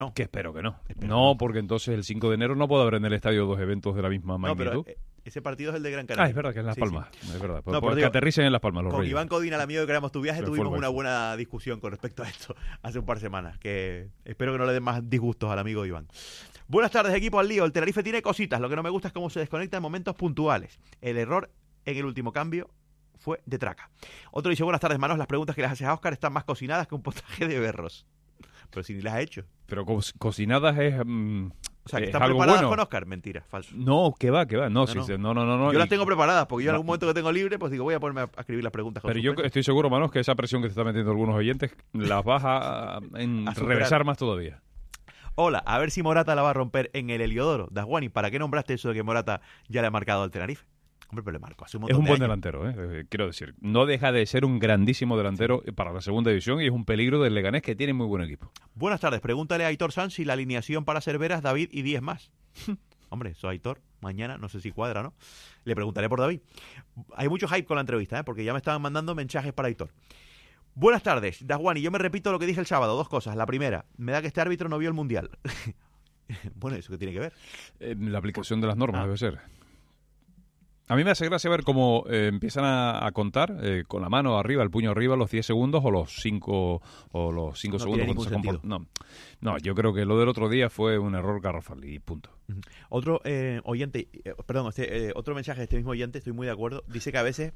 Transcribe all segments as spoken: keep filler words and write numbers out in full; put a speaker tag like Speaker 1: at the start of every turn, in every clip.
Speaker 1: No. Que espero que no.
Speaker 2: Espero
Speaker 1: no,
Speaker 2: no.
Speaker 1: porque entonces el cinco de enero no puede haber en el estadio dos eventos de la misma
Speaker 2: No,
Speaker 1: magnitud.
Speaker 2: pero ese partido es el de Gran Canaria.
Speaker 1: Ah, es verdad que es en Las
Speaker 2: Sí,
Speaker 1: Palmas.
Speaker 2: sí.
Speaker 1: Es verdad.
Speaker 2: No,
Speaker 1: No,
Speaker 2: pero
Speaker 1: que
Speaker 2: digo,
Speaker 1: aterricen en Las Palmas los
Speaker 2: Con
Speaker 1: Reyes.
Speaker 2: Iván Codina, el amigo que creamos tu viaje,
Speaker 1: Se
Speaker 2: tuvimos
Speaker 1: fue el
Speaker 2: una
Speaker 1: Barça.
Speaker 2: buena discusión con respecto a esto hace un par de semanas. Que espero que no le den más disgustos al amigo Iván. Buenas tardes, equipo al lío. El Tenerife tiene cositas. Lo que no me gusta es cómo se desconecta en momentos puntuales. El error en el último cambio fue de traca. Otro dice, buenas tardes, manos. Las preguntas que les haces a Óscar están más cocinadas que un potaje de berros. Pero si ni las has hecho.
Speaker 1: Pero co cocinadas es... Mm,
Speaker 2: O sea, que
Speaker 1: es
Speaker 2: están
Speaker 1: algo
Speaker 2: preparadas
Speaker 1: bueno.
Speaker 2: con Óscar. Mentira, falso.
Speaker 1: No, que va, que va. No,
Speaker 2: No,
Speaker 1: sí,
Speaker 2: no.
Speaker 1: sí, no, no, no, no.
Speaker 2: Yo
Speaker 1: y-
Speaker 2: las tengo preparadas porque yo en
Speaker 1: No.
Speaker 2: algún momento que tengo libre, pues digo, voy a ponerme a escribir las preguntas con
Speaker 1: Pero yo
Speaker 2: suspense.
Speaker 1: estoy seguro, Manos, que esa presión que te están metiendo algunos oyentes las vas a, a en
Speaker 2: A superar.
Speaker 1: regresar más todavía.
Speaker 2: Hola, a ver si Morata la va a romper en el Heliodoro. Dasguani, ¿para qué nombraste eso de que Morata ya le ha marcado al Tenerife? Hombre, pero le marcó hace un montón
Speaker 1: Es un
Speaker 2: de
Speaker 1: buen
Speaker 2: años.
Speaker 1: delantero, ¿eh? Eh, quiero decir. No deja de ser un grandísimo delantero para la segunda división y es un peligro del Leganés, que tiene muy buen equipo.
Speaker 2: Buenas tardes, pregúntale a Aitor Sanz si la alineación para Cerveras, David y diez más. Hombre, eso Aitor, mañana, no sé si cuadra, ¿no? Le preguntaré por David. Hay mucho hype con la entrevista, ¿eh? Porque ya me estaban mandando mensajes para Aitor. Buenas tardes, Dasguani, yo me repito lo que dije el sábado, dos cosas. La primera, me da que este árbitro no vio el Mundial. Bueno, ¿eso qué tiene que ver?
Speaker 1: Eh, la aplicación de las normas
Speaker 2: Ah.
Speaker 1: debe ser. A mí me hace gracia ver cómo eh, empiezan a, a contar eh, con la mano arriba, el puño arriba, los diez segundos o los cinco o los cinco
Speaker 2: No
Speaker 1: segundos.
Speaker 2: tiene
Speaker 1: cuando se
Speaker 2: ningún
Speaker 1: compor- no, no, yo creo que lo del otro día fue un error garrafal y punto.
Speaker 2: Otro eh, oyente, eh, perdón, este, eh, otro mensaje de este mismo oyente, estoy muy de acuerdo, dice que a veces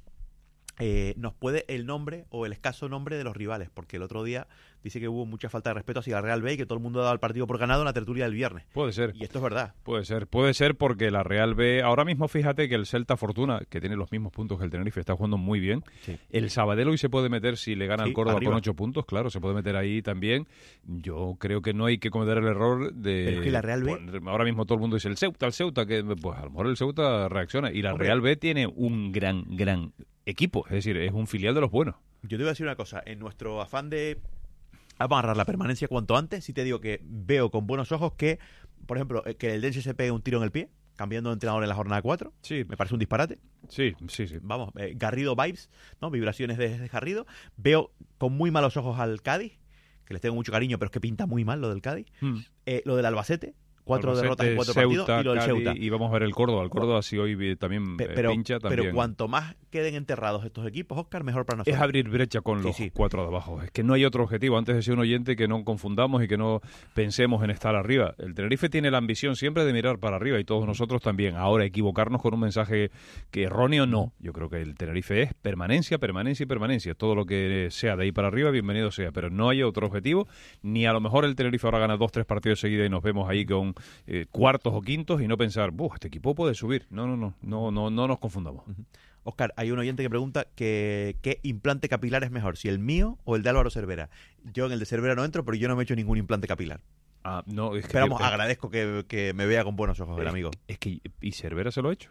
Speaker 2: eh, nos puede el nombre o el escaso nombre de los rivales, porque el otro día dice que hubo mucha falta de respeto hacia la Real B y que todo el mundo daba el partido por ganado en la tertulia del viernes.
Speaker 1: Puede ser.
Speaker 2: Y esto es verdad.
Speaker 1: Puede ser, puede ser porque la Real B, ahora mismo fíjate que el Celta Fortuna, que tiene los mismos puntos que el Tenerife, está jugando muy bien.
Speaker 2: Sí.
Speaker 1: El Sabadell hoy se puede meter, si le gana
Speaker 2: Sí,
Speaker 1: al Córdoba
Speaker 2: arriba.
Speaker 1: con ocho puntos, claro, se puede meter ahí también. Yo creo que no hay que cometer el error de...
Speaker 2: Pero es que la Real B-
Speaker 1: poner- ahora mismo todo el mundo dice el Ceuta, el Ceuta, que pues a lo mejor el Ceuta reacciona. Y la
Speaker 2: Hombre.
Speaker 1: Real B tiene un gran, gran equipo, es decir, es un filial de los buenos.
Speaker 2: Yo te voy a decir una cosa, en nuestro afán de amarrar la permanencia cuanto antes, sí te digo que veo con buenos ojos que, por ejemplo, eh, que el Dense se pegue un tiro en el pie, cambiando de entrenador en la jornada cuatro,
Speaker 1: Sí,
Speaker 2: me parece un disparate.
Speaker 1: sí, sí, sí.
Speaker 2: Vamos, eh, Garrido vibes, ¿no? Vibraciones de, de Garrido. Veo con muy malos ojos al Cádiz, que les tengo mucho cariño, pero es que pinta muy mal lo del Cádiz.
Speaker 1: Mm.
Speaker 2: Eh, lo del Albacete, cuatro
Speaker 1: Albacete,
Speaker 2: derrotas en cuatro
Speaker 1: Ceuta,
Speaker 2: partidos, y lo del
Speaker 1: Cádiz,
Speaker 2: Ceuta.
Speaker 1: y vamos a ver el Córdoba. El Córdoba, si hoy vi- también
Speaker 2: Pe-
Speaker 1: eh,
Speaker 2: pero,
Speaker 1: pincha, también.
Speaker 2: pero cuanto más queden enterrados estos equipos, Óscar, mejor para nosotros.
Speaker 1: Es abrir brecha con
Speaker 2: Sí,
Speaker 1: los
Speaker 2: sí.
Speaker 1: cuatro de abajo. Es que no hay otro objetivo. Antes decía un oyente que no confundamos y que no pensemos en estar arriba. El Tenerife tiene la ambición siempre de mirar para arriba y todos nosotros también. Ahora, equivocarnos con un mensaje que erróneo, no. Yo creo que el Tenerife es permanencia, permanencia y permanencia. Todo lo que sea de ahí para arriba, bienvenido sea. Pero no hay otro objetivo. Ni a lo mejor el Tenerife ahora gana dos, tres partidos seguidos y nos vemos ahí con eh, cuartos o quintos y no pensar, "Buh, este equipo puede subir". No, no, no. No, no, no nos confundamos.
Speaker 2: Óscar, hay un oyente que pregunta que qué implante capilar es mejor, si el mío o el de Álvaro Cervera. Yo en el de Cervera no entro, pero yo no me he hecho ningún implante capilar.
Speaker 1: Ah, no, es que,
Speaker 2: Pero vamos,
Speaker 1: es-
Speaker 2: agradezco que, que me vea con buenos ojos el
Speaker 1: es-
Speaker 2: amigo.
Speaker 1: Es que, ¿y Cervera se lo ha hecho?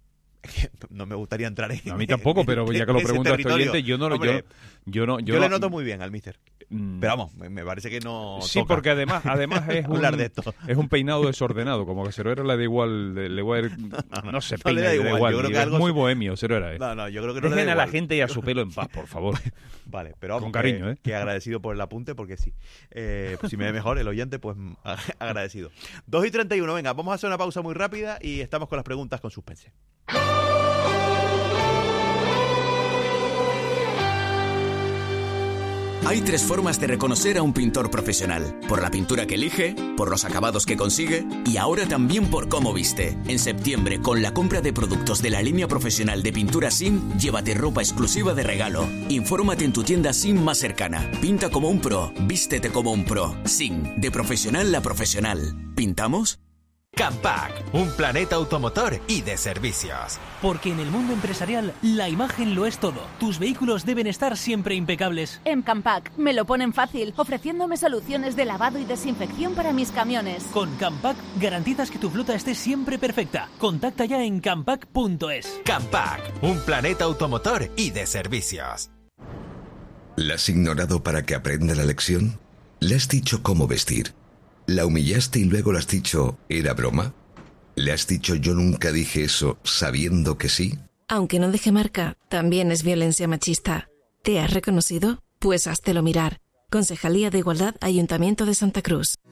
Speaker 2: No me gustaría entrar en
Speaker 1: A mí tampoco, pero ya que lo
Speaker 2: ese
Speaker 1: pregunta este
Speaker 2: territorio.
Speaker 1: oyente, yo no lo...
Speaker 2: Hombre,
Speaker 1: Yo, yo no,
Speaker 2: yo,
Speaker 1: yo
Speaker 2: le
Speaker 1: no-
Speaker 2: noto muy bien al mister.
Speaker 1: Mm,
Speaker 2: Pero vamos, me, me parece que no
Speaker 1: sí,
Speaker 2: toca
Speaker 1: porque además, además es un,
Speaker 2: hablar de esto.
Speaker 1: es un peinado desordenado, como que Cervera le da igual, le, le va a ir, no se
Speaker 2: no
Speaker 1: peina,
Speaker 2: le da
Speaker 1: le da
Speaker 2: igual,
Speaker 1: igual.
Speaker 2: yo creo
Speaker 1: y
Speaker 2: que
Speaker 1: es
Speaker 2: algo
Speaker 1: muy
Speaker 2: se-
Speaker 1: bohemio, Cervera. Eh.
Speaker 2: No, no, yo creo que no le
Speaker 1: Dejen
Speaker 2: da
Speaker 1: a la
Speaker 2: igual.
Speaker 1: gente y a su pelo en paz, por favor.
Speaker 2: Vale, pero vamos,
Speaker 1: Con cariño,
Speaker 2: que,
Speaker 1: ¿eh?
Speaker 2: que agradecido por el apunte, porque sí. Eh, pues si me ve mejor el oyente, pues agradecido. dos y treinta y uno, venga, vamos a hacer una pausa muy rápida y estamos con las preguntas con suspense.
Speaker 3: Hay tres formas de reconocer a un pintor profesional: por la pintura que elige, por los acabados que consigue y ahora también por cómo viste. En septiembre, con la compra de productos de la línea profesional de pintura S I M, llévate ropa exclusiva de regalo. Infórmate en tu tienda S I M más cercana. Pinta como un pro, vístete como un pro. S I M, de profesional a profesional. ¿Pintamos?
Speaker 4: Campac, un planeta automotor y de servicios.
Speaker 5: Porque en el mundo empresarial, la imagen lo es todo. Tus vehículos deben estar siempre impecables.
Speaker 6: En Campac me lo ponen fácil, ofreciéndome soluciones de lavado y desinfección para mis camiones.
Speaker 5: Con Campac garantizas que tu flota esté siempre perfecta. Contacta ya en campac punto es.
Speaker 4: Campac, un planeta automotor y de servicios.
Speaker 7: ¿La has ignorado para que aprenda la lección? ¿Le has dicho cómo vestir? ¿La humillaste y luego le has dicho ¿era broma? ¿Le has dicho yo nunca dije eso sabiendo que sí?
Speaker 8: Aunque no deje marca, también es violencia machista. ¿Te has reconocido? Pues háztelo mirar. Concejalía de Igualdad, Ayuntamiento de Santa Cruz.